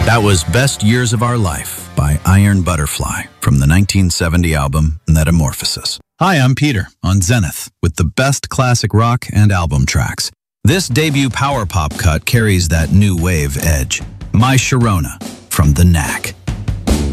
That was Best Years of Our Life by Iron Butterfly from the 1970 album Metamorphosis. Hi, I'm Peter on Zenith with the best classic rock and album tracks. This debut power pop cut carries that new wave edge. My Sharona from The Knack.